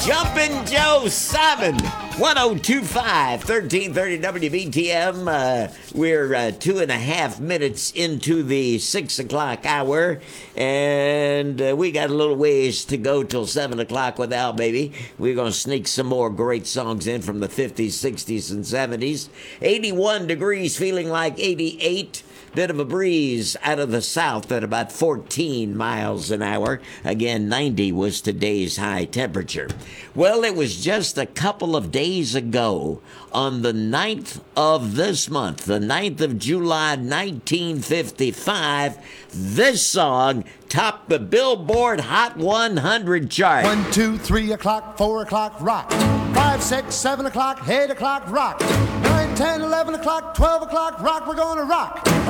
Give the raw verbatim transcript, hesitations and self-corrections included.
Jumpin' Joe Simon, ten twenty-five, thirteen thirty W B T M. Uh, we're uh, two and a half minutes into the six o'clock hour, and uh, we got a little ways to go till seven o'clock with Al, baby. We're going to sneak some more great songs in from the fifties, sixties, and seventies. eighty-one degrees, feeling like eighty-eight. Bit of a breeze out of the south at about fourteen miles an hour. Again, ninety was today's high temperature. Well, it was just a couple of days ago, on the ninth of this month, the ninth of July, nineteen fifty-five, this song topped the Billboard Hot one hundred chart. One, two, three o'clock, four o'clock, rock. Five, six, seven o'clock, eight o'clock, rock. Nine, ten, eleven o'clock, twelve o'clock, rock. We're gonna rock